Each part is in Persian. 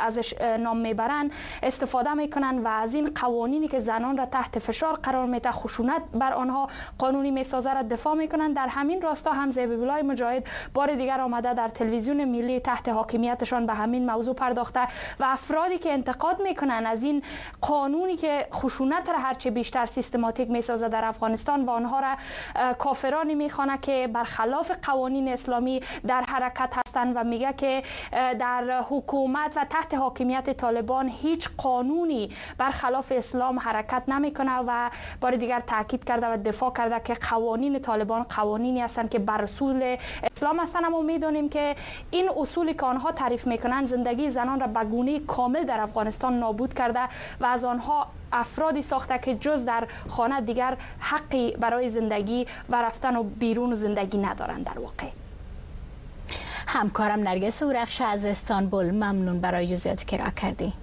ازش نام میبرن استفاده میکنن و از این قوانینی که زنان را تحت فشار قرار میده، خشونت بر آنها قانونی میسازه را دفاع میکنن. در همین راستا هم ذبیح‌الله مجاهد بار دیگر آمده در تلویزیون ملی تحت حاکمیتشان به همین موضوع پرداخته و افرادی که انتقاد میکنن از این قانونی که خشونت را هرچه بیشتر سیستماتیک میسازه در افغانستان و آنها را کافرانی میخوانه که برخلاف قوانین اسلامی در حرکت هستند و میگه که در حکومت و تحت حاکمیت طالبان هیچ قانونی برخلاف اسلام حرکت نمیکنه و بار دیگر تاکید کرده و دفاع کرده که قوانین طالبان قوانینی هستند که بر اصول اسلام هستند. اما میدونیم که این اصولی که آنها تعریف میکنن زندگی زنان را به گونه کامل در افغانستان نابود کرده و از آنها افرادی ساخته که جز در خانه دیگر حقی برای زندگی و رفتن و بیرون و زندگی ندارند. در واقع همکارم نرگس اورخش از استانبول، ممنون برای جزئیاتی که را کردی.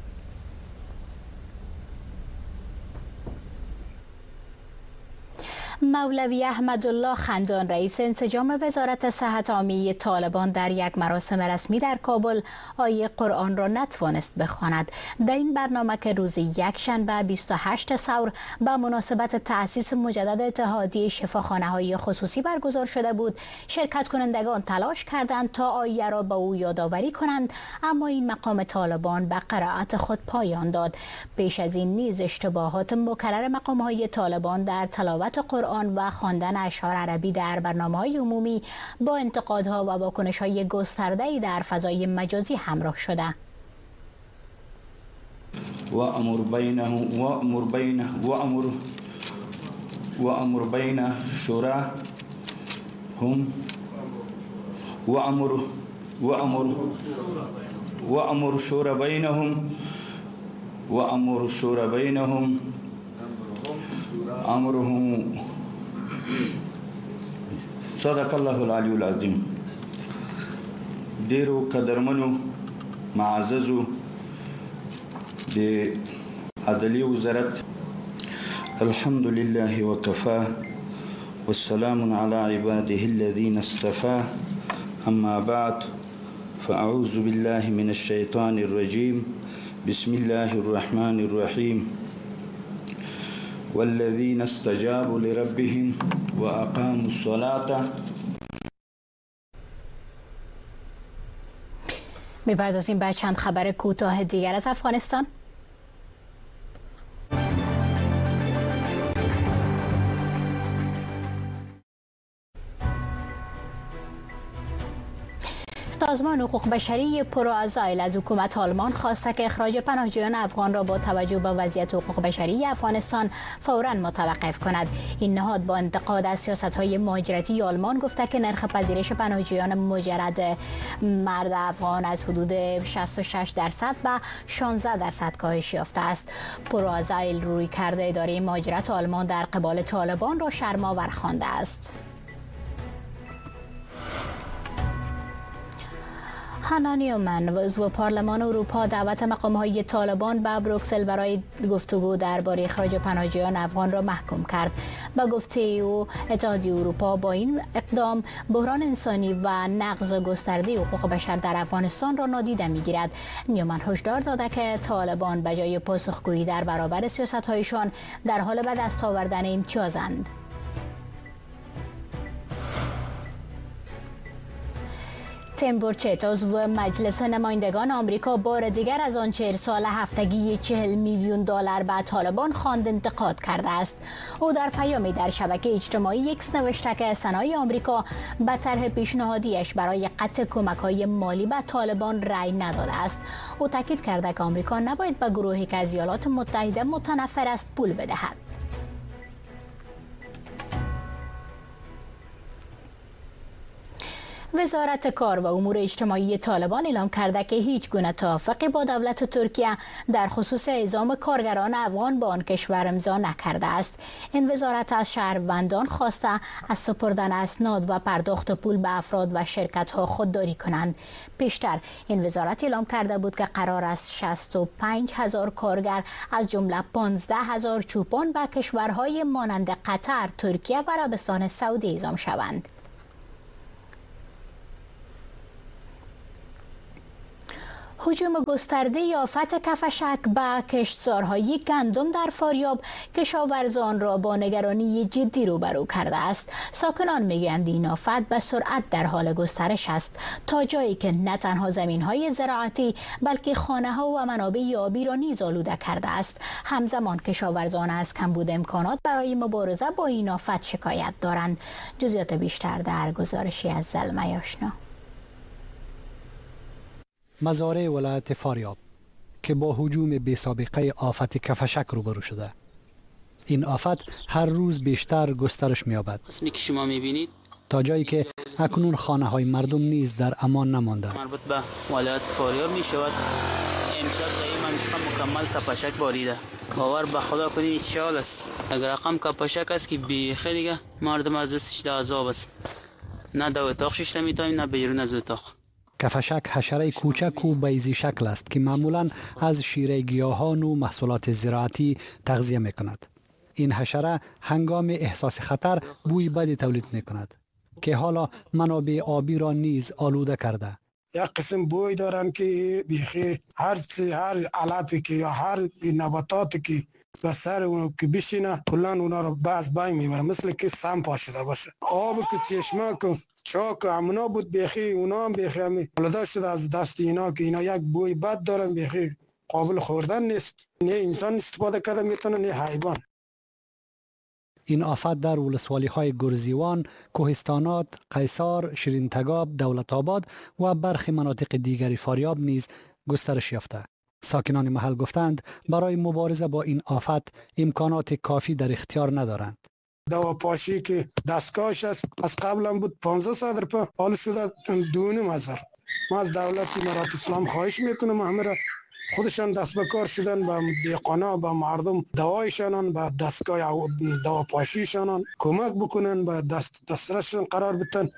مولوی احمدالله خندان رئیس انسجام وزارت صحت عامه طالبان در یک مراسم رسمی در کابل آیه قرآن را نتوانست بخواند. در این برنامه که روز یکشنبه 28 ثور به مناسبت تأسیس مجدد اتحادیه شفاخانه‌های خصوصی برگزار شده بود، شرکت کنندگان تلاش کردند تا آیه را به او یادآوری کنند، اما این مقام طالبان به قرائت خود پایان داد. پیش از این نیز اشتباهات مکرر مقام‌های طالبان در تلاوت قرآن و خواندن اشعار عربی در برنامه‌های عمومی با انتقادها و واکنش‌های گسترده‌ای در فضای مجازی همراه شده. وأمر بين شورهم وأمر شورى بينهم امرهم صدق الله العلی العظیم. ډیرو قدرمنو معززو د عدلی وزارت الحمد لله وكفى والسلام على عباده الذين اصطفى اما بعد فاعوذ بالله من الشيطان الرجيم بسم الله الرحمن الرحيم والذين استجابوا لربهم وأقاموا الصلاة. می‌پردازیم به چند خبر کوتاه دیگر از افغانستان. سازمان حقوق بشری پروآزایل از حکومت آلمان خواسته که اخراج پناهجویان افغان را با توجه به وضعیت حقوق بشری افغانستان فوراً متوقف کند. این نهاد با انتقاد از سیاست‌های مهاجرتی آلمان گفته که نرخ پذیرش پناهجویان مجرد مرد افغان از حدود 66% به 16% کاهش یافته است. پروآزایل رویکرد اداره مهاجرت آلمان در قبال طالبان را شرم‌آور خوانده است. هانا نیومن، عضو پارلمان اروپا، دعوت مقام‌های طالبان به بروکسل برای گفتگو درباره اخراج پناهجویان افغان را محکوم کرد. با گفته او اتحادیه اروپا با این اقدام بحران انسانی و نقض گسترده حقوق بشر در افغانستان را نادیده می‌گیرد. نیومن هشدار داده که طالبان به جای پاسخگویی در برابر سیاست‌هایشان در حال به دست آوردن امتیازند. تیم بورچت، عضو مجلس نمایندگان آمریکا، بار دیگر از آنچه ارسال هفتگی 40 میلیون دلار به طالبان خواند انتقاد کرده است. او در پیامی در شبکه اجتماعی ایکس نوشته که سنای آمریکا به طرح پیشنهادیش برای قطع کمک‌های مالی به طالبان رأی نداده است. او تاکید کرده که آمریکا نباید به گروهی که از ایالات متحده متنفر است پول بدهد. وزارت کار و امور اجتماعی طالبان اعلام کرده که هیچ گونه توافقی با دولت ترکیه در خصوص اعزام کارگران افغان به آن کشور امضا نکرده است. این وزارت از شهروندان خواسته از سپردن اسناد و پرداخت پول به افراد و شرکت‌ها خودداری کنند. پیشتر این وزارت اعلام کرده بود که قرار است 65,000 کارگر از جمله 15,000 چوپان به کشورهای مانند قطر، ترکیه و عربستان سعودی اعزام شوند. هجوم گسترده آفت کفشک به کشتزارهای گندم در فاریاب کشاورزان را با نگرانی جدی روبرو کرده است. ساکنان میگویند این آفت به سرعت در حال گسترش است تا جایی که نه تنها زمینهای زراعتی بلکه خانه‌ها و منابع آبی را نیز آلوده کرده است. همزمان کشاورزان از کمبود امکانات برای مبارزه با این آفت شکایت دارند. جزئیات بیشتر در گزارشی از زلمه آشنا. مزارع ولایت فاریاب که با هجوم بی‌سابقه آفت کفشک روبرو شده. این آفت هر روز بیشتر گسترش می‌یابد. اسمی که شما می‌بینید تا جایی که اکنون خانه‌های مردم نیز در امان نمانده. مربوط به ولایت فاریاب می‌شود. امشب در این منطقه مکمل کپشک باریده. باور به خدا کنید چه حال است. اگر رقم کپشک است که بیخی دیگه مردم از دستش در عذاب است. نه در اتاق شش نمی‌تونیم نه بیرون از اتاق. کفشک حشره کوچک و بیضی شکل است که معمولاً از شیره گیاهان و محصولات زراعتی تغذیه می‌کند. این حشره هنگام احساس خطر بوی بدی تولید می‌کند که حالا منابع آبی را نیز آلوده کرده. یک قسم بوی دارن که بیخی هر علفی که یا هر نباتاتی که به سر اون که بشینه کلا اونا رو باز بای میبره، مثل که سم پاشیده باشه. آب که چشمه که چاک امنا بود بیخی اونا هم بیخی همی آلوده شده از دست اینا که اینا یک بوی بد دارن، بیخی قابل خوردن نیست. نه انسان استفاده کرده میتونه نه حیوان. این آفت در ولسوالی‌های گرزیوان، کوهستانات، قیصار، شیرین تگاب، دولت آباد و برخی مناطق دیگری فاریاب نیز گسترش یافته. ساکنان محل گفتند برای مبارزه با این آفت امکانات کافی در اختیار ندارند. دواپاشی که دستگاهش است از قبل هم بود 15 صدر په حال شده 2.5 ما از دولت امارات اسلام خواهش میکنم همه را خودشان دست به کار شدن به دیقانا به مردم دوایشان به دستگاه دواپاشیشان کمک بکنن به دسترسشان قرار بدن.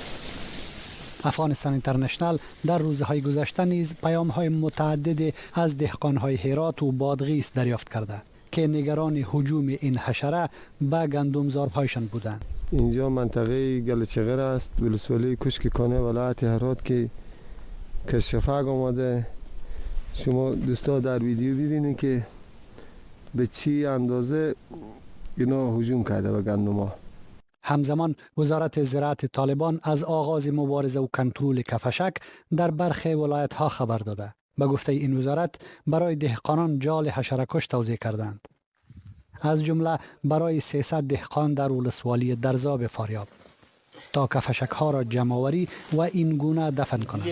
افغانستان اینترنشنال در روزهای گذشته نیز پیام‌های متعدد از دهقان‌های هرات و بادغیس دریافت کرده که نگران هجوم این حشره به گندمزارهایشان بودند. اینجا منطقه گلچغر است، ولسوالی کشک کانه ولایت هرات که کشفک آمده. شما دوستا در ویدیو ببینید که به چی اندازه اینا هجوم کرده به گندم‌ها. همزمان وزارت زراعت طالبان از آغاز مبارزه و کنترل کفشک در برخی ولایت‌ها خبر داده. به گفته این وزارت برای دهقانان جال حشره‌کش توزیع کردند. از جمله برای 300 دهقان در ولسوالی درزاب فاریاب تا کفشک‌ها را جمع‌آوری و این گونه دفن کنند.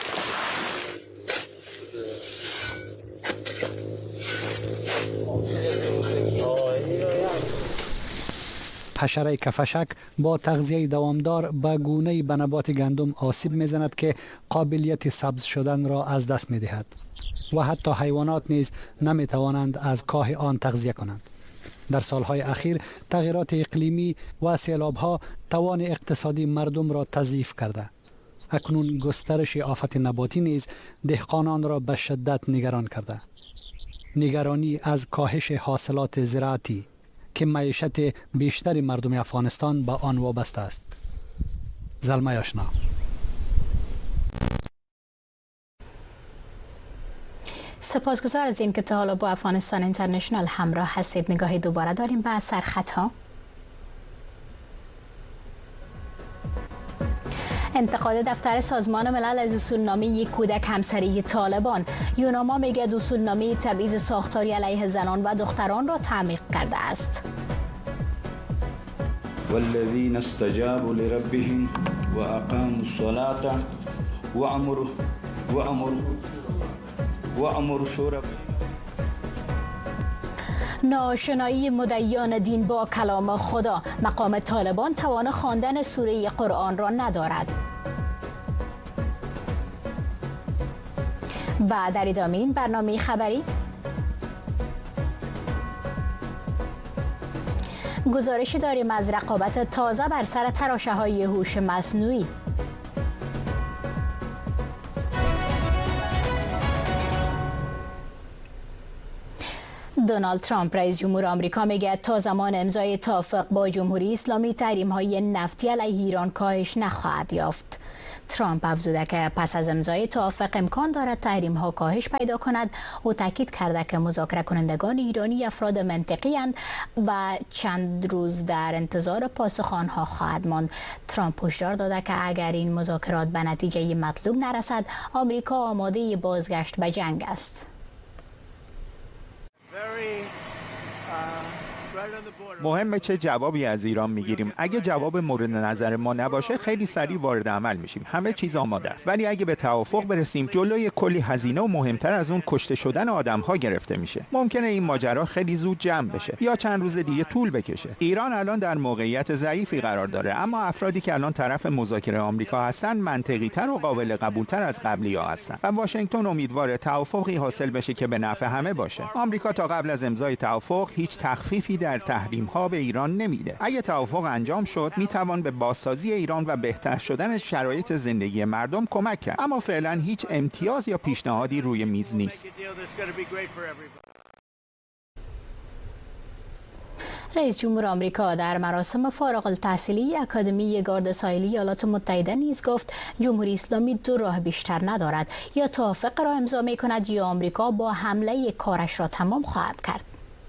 حشره کفشک با تغذیه دوامدار به گونه‌ای به نبات گندم آسیب می‌زند که قابلیت سبز شدن را از دست می‌دهد و حتی حیوانات نیز نمی‌توانند از کاه آن تغذیه کنند. در سالهای اخیر تغییرات اقلیمی و سیلاب‌ها توان اقتصادی مردم را تضعیف کرده. اکنون گسترش آفت نباتی نیز دهقانان را به شدت نگران کرده. نگرانی از کاهش حاصلات زراعتی که معیشت بیشتر مردم افغانستان به آن وابسته است. زلمه آشنا. سپاسگزار از این که تا حالا با افغانستان اینترنشنال همراه هستید. نگاهی دوباره داریم به سرخطها. انتقاد دفتر سازمان ملل از اصولنامه کودک همسری طالبان. یوناما میگه اصولنامه تبعیض ساختاری علیه زنان و دختران را تعمیق کرده است. والذین استجابوا لربهم واقاموا الصلاة وامروا شورى. ناآشنایی مدعیان دین با کلام خدا. مقام طالبان توان خواندن سوره قرآن را ندارد. و در ادامه این برنامه خبری گزارشی داریم از رقابت تازه بر سر تراشه‌های هوش مصنوعی. دونالد ترامپ رئیس جمهور آمریکا میگه تا زمان امضای توافق با جمهوری اسلامی تحریم‌های نفتی علیه ایران کاهش نخواهد یافت. ترامپ افزوده که پس از امضای توافق امکان دارد تحریم ها کاهش پیدا کند. او تاکید کرده که مذاکره کنندگان ایرانی افراد منطقی اند و چند روز در انتظار پاسخ آنها خواهد ماند. ترامپ هشدار داده که اگر این مذاکرات به نتیجه مطلوب نرسد، آمریکا آماده بازگشت به جنگ است. مهمه چه جوابی از ایران میگیریم. اگه جواب مورد نظر ما نباشه خیلی سریع وارد عمل میشیم. همه چیز آماده است. ولی اگه به توافق برسیم جلوی کلی هزینه و مهمتر از اون کشته شدن آدم‌ها گرفته میشه. ممکنه این ماجرا خیلی زود جمع بشه یا چند روز دیگه طول بکشه. ایران الان در موقعیت ضعیفی قرار داره، اما افرادی که الان طرف مذاکره آمریکا هستن منطقی‌تر و قابل قبول‌تر از قبلی‌ها هستن و واشنگتن امیدواره توافقی حاصل بشه که به نفع همه باشه. آمریکا تا قبل از امضای توافق هیچ تخفیفی در تحریم‌ها به ایران نمیده. اگه توافق انجام شد میتوان به بازسازی ایران و بهتر شدن شرایط زندگی مردم کمک کرد، اما فعلا هیچ امتیاز یا پیشنهادی روی میز نیست. رئیس جمهور آمریکا در مراسم فارغ التحصیلی اکادمی گارد ساحلی ایالات متحده نیز گفت جمهوری اسلامی دو راه بیشتر ندارد، یا توافق را امضا می کند یا آمریکا با حمله کارش را تمام خواهد کرد.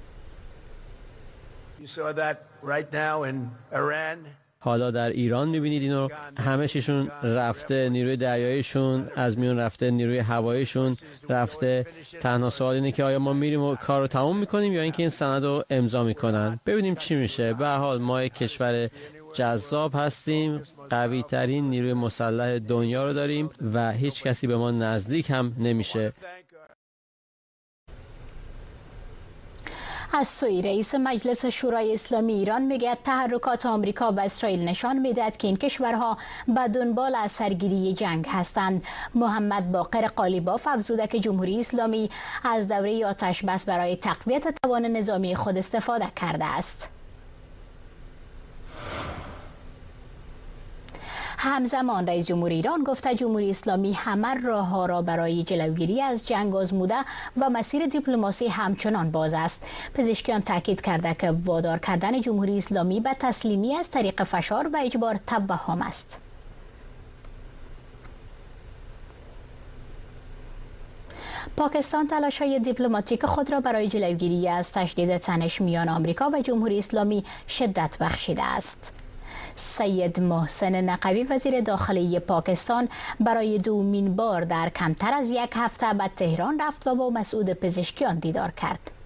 حالا در ایران می‌بینید اینو، همه چیشون رفته، نیروی دریاییشون از میون رفته، نیروی هواییشون رفته. تنها سوال اینه که آیا ما میریم و کار رو تموم میکنیم یا اینکه این سند رو امضا میکنن. ببینیم چی میشه. به هر حال ما یک کشور جذاب هستیم، قوی ترین نیروی مسلح دنیا رو داریم و هیچ کسی به ما نزدیک هم نمیشه. از سوی رئیس مجلس شورای اسلامی ایران میگه تحرکات آمریکا و اسرائیل نشان میدهد که این کشورها به دنبال از سرگیری جنگ هستند. محمد باقر قالیباف افزوده که جمهوری اسلامی از دوره آتش بس برای تقویت توان نظامی خود استفاده کرده است. همزمان رئیس جمهور ایران گفته جمهوری اسلامی همه راه‌ها را برای جلوگیری از جنگ آزموده و مسیر دیپلماسی همچنان باز است. پزشکیان تاکید کرده که وادار کردن جمهوری اسلامی به تسلیمی از طریق فشار و اجبار توهم است. پاکستان تلاش‌های دیپلماتیک خود را برای جلوگیری از تشدید تنش میان آمریکا و جمهوری اسلامی شدت بخشیده است. سید محسن نقوی وزیر داخلی پاکستان برای دومین بار در کمتر از یک هفته به تهران رفت و با مسئول پزشکیان دیدار کرد.